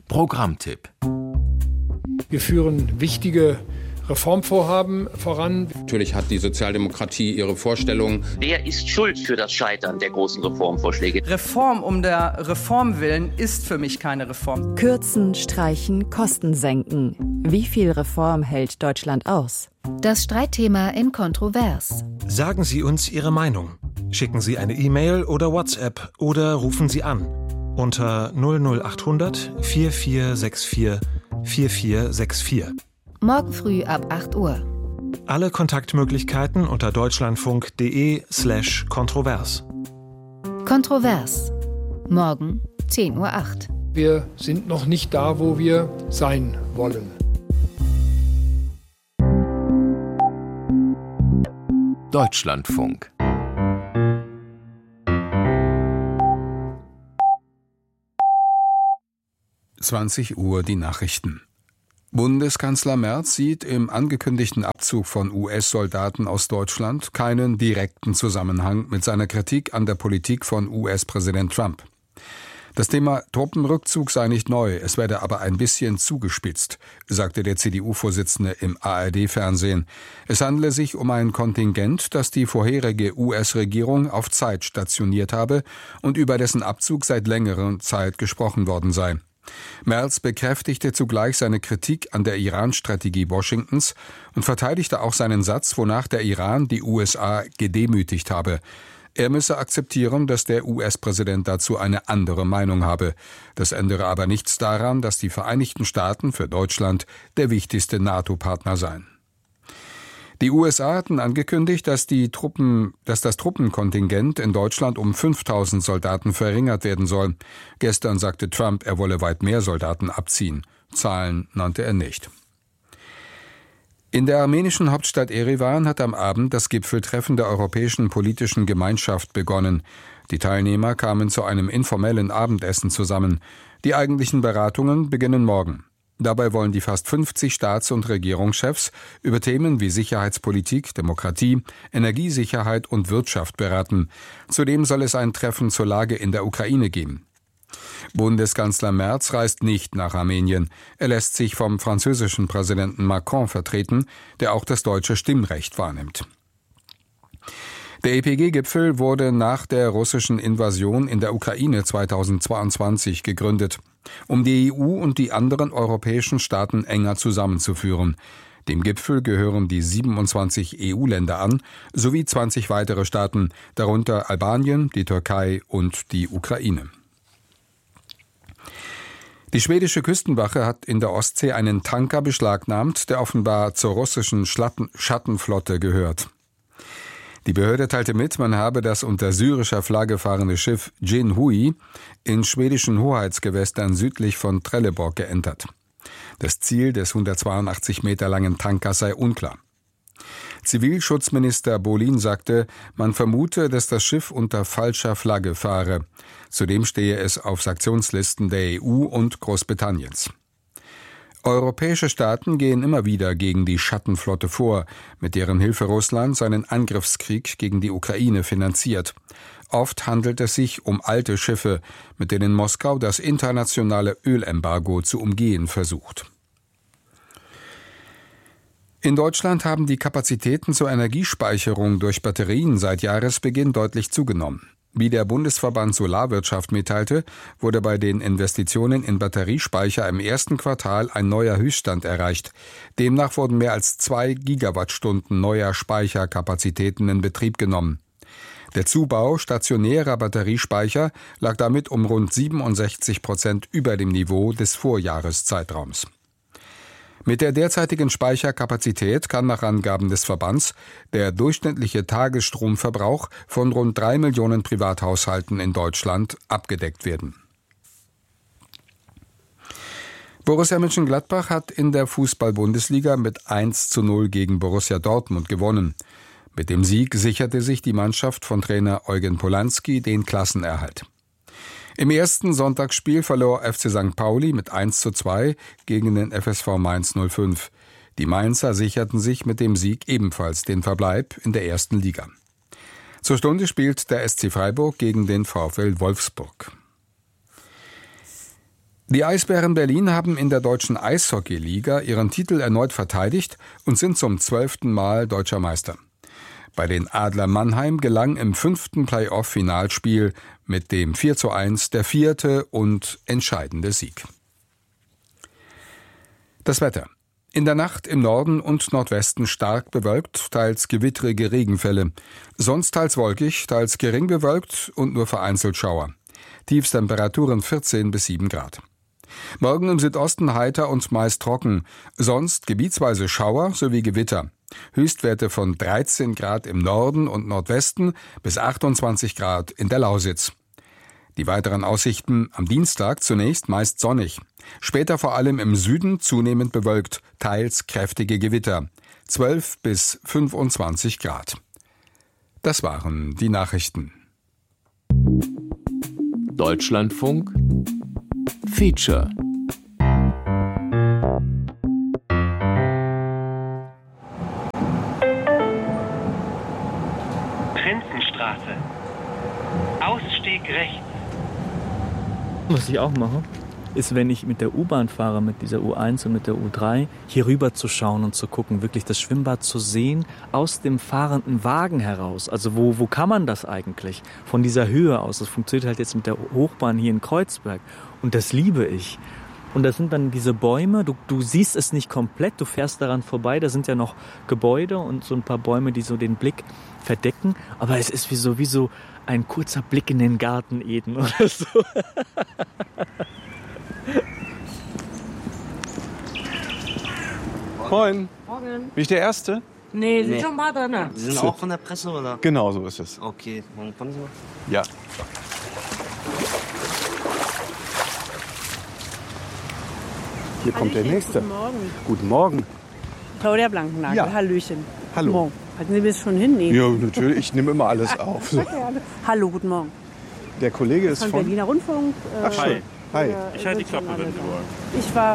Programmtipp. Wir führen wichtige Reformvorhaben voran. Natürlich hat die Sozialdemokratie ihre Vorstellungen. Wer ist schuld für das Scheitern der großen Reformvorschläge? Reform um der Reform willen ist für mich keine Reform. Kürzen, streichen, Kosten senken. Wie viel Reform hält Deutschland aus? Das Streitthema in Kontrovers. Sagen Sie uns Ihre Meinung. Schicken Sie eine E-Mail oder WhatsApp oder rufen Sie an unter 00800 4464 4464. Morgen früh ab 8 Uhr. Alle Kontaktmöglichkeiten unter deutschlandfunk.de/kontrovers. Kontrovers. Morgen 10:08 Uhr. Wir sind noch nicht da, wo wir sein wollen. Deutschlandfunk. Uhr die Nachrichten. Bundeskanzler Merz sieht im angekündigten Abzug von US-Soldaten aus Deutschland keinen direkten Zusammenhang mit seiner Kritik an der Politik von US-Präsident Trump. Das Thema Truppenrückzug sei nicht neu, es werde aber ein bisschen zugespitzt, sagte der CDU-Vorsitzende im ARD-Fernsehen. Es handle sich um ein Kontingent, das die vorherige US-Regierung auf Zeit stationiert habe und über dessen Abzug seit längerer Zeit gesprochen worden sei. Merz bekräftigte zugleich seine Kritik an der Iran-Strategie Washingtons und verteidigte auch seinen Satz, wonach der Iran die USA gedemütigt habe. Er müsse akzeptieren, dass der US-Präsident dazu eine andere Meinung habe. Das ändere aber nichts daran, dass die Vereinigten Staaten für Deutschland der wichtigste NATO-Partner seien. Die USA hatten angekündigt, dass das Truppenkontingent in Deutschland um 5.000 Soldaten verringert werden soll. Gestern sagte Trump, er wolle weit mehr Soldaten abziehen. Zahlen nannte er nicht. In der armenischen Hauptstadt Erivan hat am Abend das Gipfeltreffen der Europäischen Politischen Gemeinschaft begonnen. Die Teilnehmer kamen zu einem informellen Abendessen zusammen. Die eigentlichen Beratungen beginnen morgen. Dabei wollen die fast 50 Staats- und Regierungschefs über Themen wie Sicherheitspolitik, Demokratie, Energiesicherheit und Wirtschaft beraten. Zudem soll es ein Treffen zur Lage in der Ukraine geben. Bundeskanzler Merz reist nicht nach Armenien. Er lässt sich vom französischen Präsidenten Macron vertreten, der auch das deutsche Stimmrecht wahrnimmt. Der EPG-Gipfel wurde nach der russischen Invasion in der Ukraine 2022 gegründet, um die EU und die anderen europäischen Staaten enger zusammenzuführen. Dem Gipfel gehören die 27 EU-Länder an, sowie 20 weitere Staaten, darunter Albanien, die Türkei und die Ukraine. Die schwedische Küstenwache hat in der Ostsee einen Tanker beschlagnahmt, der offenbar zur russischen Schattenflotte gehört. Die Behörde teilte mit, man habe das unter syrischer Flagge fahrende Schiff Jin Hui in schwedischen Hoheitsgewässern südlich von Trelleborg geentert. Das Ziel des 182 Meter langen Tankers sei unklar. Zivilschutzminister Bolin sagte, man vermute, dass das Schiff unter falscher Flagge fahre. Zudem stehe es auf Sanktionslisten der EU und Großbritanniens. Europäische Staaten gehen immer wieder gegen die Schattenflotte vor, mit deren Hilfe Russland seinen Angriffskrieg gegen die Ukraine finanziert. Oft handelt es sich um alte Schiffe, mit denen Moskau das internationale Ölembargo zu umgehen versucht. In Deutschland haben die Kapazitäten zur Energiespeicherung durch Batterien seit Jahresbeginn deutlich zugenommen. Wie der Bundesverband Solarwirtschaft mitteilte, wurde bei den Investitionen in Batteriespeicher im ersten Quartal ein neuer Höchststand erreicht. Demnach wurden mehr als 2 Gigawattstunden neuer Speicherkapazitäten in Betrieb genommen. Der Zubau stationärer Batteriespeicher lag damit um rund 67% über dem Niveau des Vorjahreszeitraums. Mit der derzeitigen Speicherkapazität kann nach Angaben des Verbands der durchschnittliche Tagesstromverbrauch von rund 3 Millionen Privathaushalten in Deutschland abgedeckt werden. Borussia Mönchengladbach hat in der Fußball-Bundesliga mit 1:0 gegen Borussia Dortmund gewonnen. Mit dem Sieg sicherte sich die Mannschaft von Trainer Eugen Polanski den Klassenerhalt. Im ersten Sonntagsspiel verlor FC St. Pauli mit 1:2 gegen den FSV Mainz 05. Die Mainzer sicherten sich mit dem Sieg ebenfalls den Verbleib in der ersten Liga. Zur Stunde spielt der SC Freiburg gegen den VfL Wolfsburg. Die Eisbären Berlin haben in der deutschen Eishockeyliga ihren Titel erneut verteidigt und sind zum 12. Mal deutscher Meister. Bei den Adler Mannheim gelang im 5. Playoff-Finalspiel mit dem 4:1 der 4. und entscheidende Sieg. Das Wetter. In der Nacht im Norden und Nordwesten stark bewölkt, teils gewittrige Regenfälle. Sonst teils wolkig, teils gering bewölkt und nur vereinzelt Schauer. Tiefstemperaturen 14 bis 7 Grad. Morgen im Südosten heiter und meist trocken, sonst gebietsweise Schauer sowie Gewitter. Höchstwerte von 13 Grad im Norden und Nordwesten bis 28 Grad in der Lausitz. Die weiteren Aussichten am Dienstag zunächst meist sonnig. Später vor allem im Süden zunehmend bewölkt, teils kräftige Gewitter. 12 bis 25 Grad. Das waren die Nachrichten. Deutschlandfunk Feature. Prinzenstraße. Ausstieg rechts. Was ich auch mache, ist, wenn ich mit der U-Bahn fahre, mit dieser U1 und mit der U3, hier rüber zu schauen und zu gucken, wirklich das Schwimmbad zu sehen, aus dem fahrenden Wagen heraus. Also wo kann man das eigentlich? Von dieser Höhe aus. Das funktioniert halt jetzt mit der Hochbahn hier in Kreuzberg. Und das liebe ich. Und das sind dann diese Bäume, du siehst es nicht komplett, du fährst daran vorbei, da sind ja noch Gebäude und so ein paar Bäume, die so den Blick verdecken. Aber es ist wie so ein kurzer Blick in den Garten Eden oder so. Moin. Morgen. Bin ich der Erste? Nee, sind schon ein paar drin. Sie sind auch von der Presse, oder? Genau, so ist es. Okay, dann kommen Sie mal. Ja. Hier kommt der Nächste. Guten Morgen. Guten Morgen. Claudia Blankennagel, Ja. Hallöchen. Hallo. Guten Morgen. Hatten Sie bis schon hinnehmen? Ja, natürlich. Ich nehme immer alles auf. So. Hallo, guten Morgen. Der Kollege ist Von von... Berliner Rundfunk. Ach, schön. Hi. Ich halte die Klappe, wenn du wollen. Ich war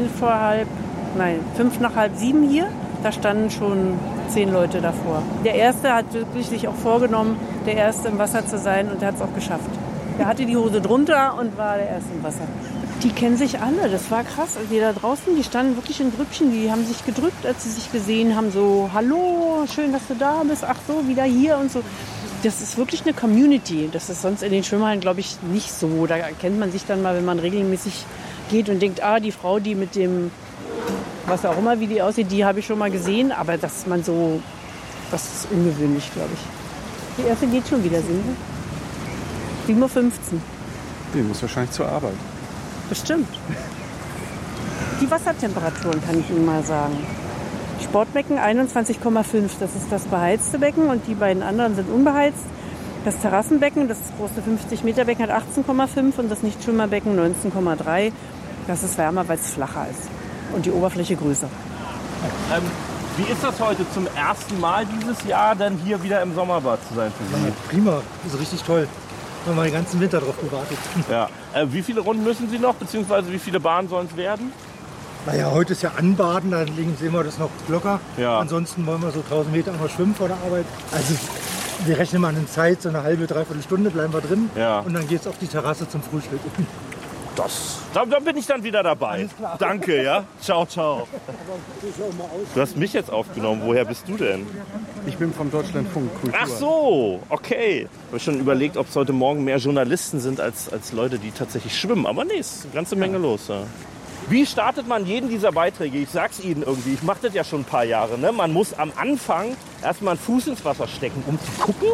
5 nach halb 7 hier. Da standen schon 10 Leute davor. Der Erste hat wirklich sich auch vorgenommen, der Erste im Wasser zu sein, und der hat es auch geschafft. Der hatte die Hose drunter und war der Erste im Wasser. Die kennen sich alle, das war krass. Also die da draußen, die standen wirklich in Grüppchen, die haben sich gedrückt, als sie sich gesehen haben. So, hallo, schön, dass du da bist, ach so, wieder hier und so. Das ist wirklich eine Community. Das ist sonst in den Schwimmhallen, glaube ich, nicht so. Da kennt man sich dann mal, wenn man regelmäßig geht und denkt, die Frau, die mit dem, was auch immer, wie die aussieht, die habe ich schon mal gesehen. Aber dass man so, das ist ungewöhnlich, glaube ich. Die Erste geht schon wieder, sehen Sie? 7:15 Uhr. Die muss wahrscheinlich zur Arbeit. Bestimmt. Die Wassertemperaturen kann ich Ihnen mal sagen. Sportbecken 21,5, das ist das beheizte Becken, und die beiden anderen sind unbeheizt. Das Terrassenbecken, das große 50-Meter-Becken, hat 18,5 und das Nichtschwimmerbecken 19,3. Das ist wärmer, weil es flacher ist und die Oberfläche größer. Wie ist das heute zum ersten Mal dieses Jahr, dann hier wieder im Sommerbad zu sein für Sie? Ja, prima, das ist richtig toll. Wir haben den ganzen Winter drauf gewartet. Ja. Wie viele Runden müssen Sie noch, beziehungsweise wie viele Bahnen sollen es werden? Naja, heute ist ja Anbaden, da sehen wir das noch locker. Ja. Ansonsten wollen wir so 1000 Meter einmal schwimmen vor der Arbeit. Also wir rechnen mal eine Zeit, so eine halbe, dreiviertel Stunde bleiben wir drin. Ja. Und dann geht es auf die Terrasse zum Frühstück. Da bin ich dann wieder dabei. Danke, ja. Ciao, ciao. Du hast mich jetzt aufgenommen. Woher bist du denn? Ich bin vom Deutschlandfunk Kultur. Ach so, okay. Ich habe schon überlegt, ob es heute Morgen mehr Journalisten sind als Leute, die tatsächlich schwimmen. Aber nee, es ist eine ganze Menge los. Ja. Wie startet man jeden dieser Beiträge? Ich sag's Ihnen irgendwie, ich mache das ja schon ein paar Jahre. Ne? Man muss am Anfang erstmal einen Fuß ins Wasser stecken, um zu gucken.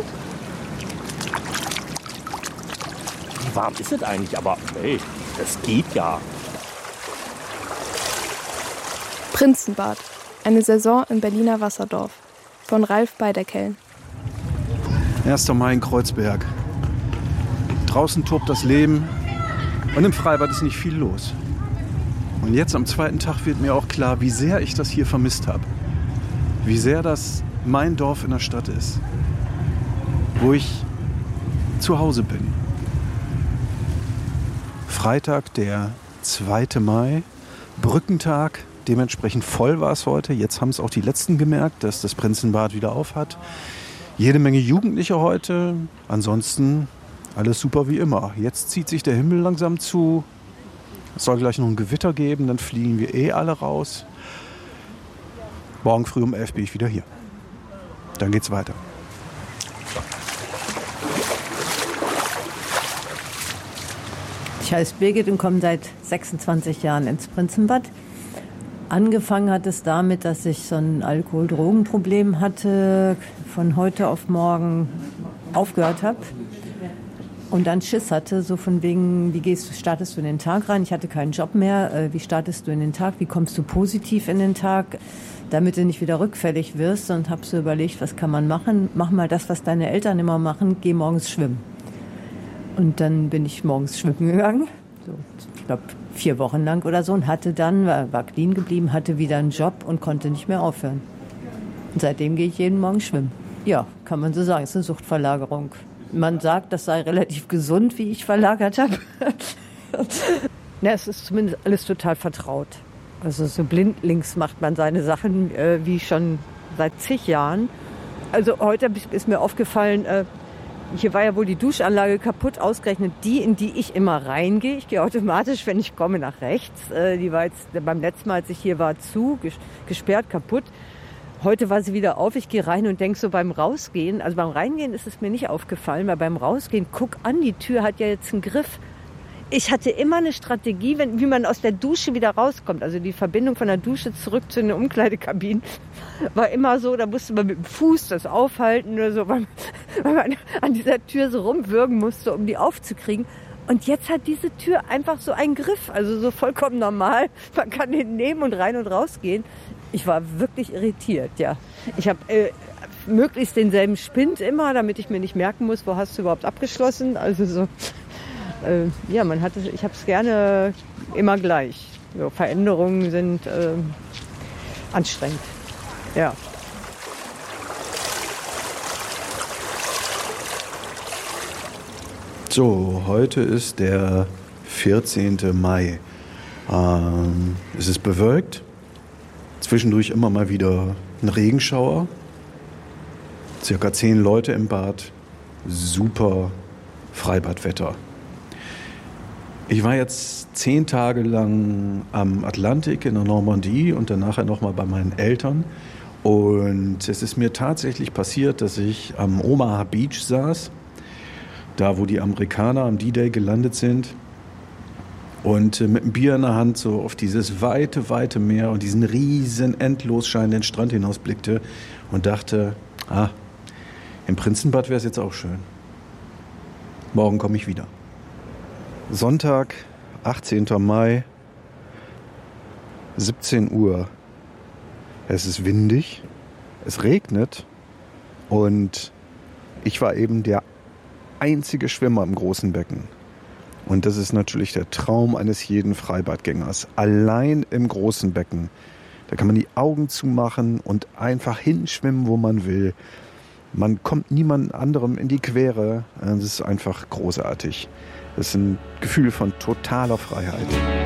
Wie warm ist es eigentlich? Aber hey, das geht ja. Prinzenbad. Eine Saison im Berliner Wasserdorf. Von Ralf Beiderkellen. 1. Mai in Kreuzberg. Draußen tobt das Leben und im Freibad ist nicht viel los. Und jetzt am zweiten Tag wird mir auch klar, wie sehr ich das hier vermisst habe. Wie sehr das mein Dorf in der Stadt ist. Wo ich zu Hause bin. Freitag, der 2. Mai, Brückentag. Dementsprechend voll war es heute. Jetzt haben es auch die Letzten gemerkt, dass das Prinzenbad wieder auf hat. Jede Menge Jugendliche heute. Ansonsten alles super wie immer. Jetzt zieht sich der Himmel langsam zu. Es soll gleich noch ein Gewitter geben, dann fliegen wir alle raus. Morgen früh um 11 bin ich wieder hier. Dann geht's weiter. Ich heiße Birgit und komme seit 26 Jahren ins Prinzenbad. Angefangen hat es damit, dass ich so ein Alkohol-Drogen-Problem hatte, von heute auf morgen aufgehört habe und dann Schiss hatte, so von wegen, startest du in den Tag rein? Ich hatte keinen Job mehr. Wie startest du in den Tag? Wie kommst du positiv in den Tag, damit du nicht wieder rückfällig wirst? Und habe so überlegt, was kann man machen? Mach mal das, was deine Eltern immer machen, geh morgens schwimmen. Und dann bin ich morgens schwimmen gegangen, so, ich glaube 4 Wochen lang oder so, und war clean geblieben, hatte wieder einen Job und konnte nicht mehr aufhören. Und seitdem gehe ich jeden Morgen schwimmen. Ja, kann man so sagen, es ist eine Suchtverlagerung. Man sagt, das sei relativ gesund, wie ich verlagert habe. Ja, es ist zumindest alles total vertraut. Also so blindlings macht man seine Sachen wie schon seit zig Jahren. Also heute ist mir aufgefallen, hier war ja wohl die Duschanlage kaputt, ausgerechnet die, in die ich immer reingehe. Ich gehe automatisch, wenn ich komme, nach rechts. Die war jetzt beim letzten Mal, als ich hier war, gesperrt, kaputt. Heute war sie wieder auf. Ich gehe rein und denke so beim Rausgehen, also beim Reingehen ist es mir nicht aufgefallen, weil beim Rausgehen, guck an, die Tür hat ja jetzt einen Griff. Ich hatte immer eine Strategie, wie man aus der Dusche wieder rauskommt. Also die Verbindung von der Dusche zurück zu den Umkleidekabinen war immer so, da musste man mit dem Fuß das aufhalten oder so, weil man an dieser Tür so rumwürgen musste, um die aufzukriegen. Und jetzt hat diese Tür einfach so einen Griff, also so vollkommen normal. Man kann den nehmen und rein und rausgehen. Ich war wirklich irritiert, ja. Ich habe möglichst denselben Spind immer, damit ich mir nicht merken muss, wo hast du überhaupt abgeschlossen. Also so, ja, ich habe es gerne immer gleich. So, Veränderungen sind anstrengend, ja. So, heute ist der 14. Mai. Es ist bewölkt. Zwischendurch immer mal wieder ein Regenschauer. Circa 10 Leute im Bad. Super Freibadwetter. Ich war jetzt 10 Tage lang am Atlantik in der Normandie und dann nachher nochmal bei meinen Eltern. Und es ist mir tatsächlich passiert, dass ich am Omaha Beach saß, da wo die Amerikaner am D-Day gelandet sind, und mit einem Bier in der Hand so auf dieses weite, weite Meer und diesen riesen, endlos scheinenden Strand hinausblickte und dachte, im Prinzenbad wäre es jetzt auch schön. Morgen komme ich wieder. Sonntag, 18. Mai, 17 Uhr. Es ist windig, es regnet und ich war eben der einzige Schwimmer im großen Becken. Und das ist natürlich der Traum eines jeden Freibadgängers. Allein im großen Becken. Da kann man die Augen zumachen und einfach hinschwimmen, wo man will. Man kommt niemand anderem in die Quere. Das ist einfach großartig. Das ist ein Gefühl von totaler Freiheit.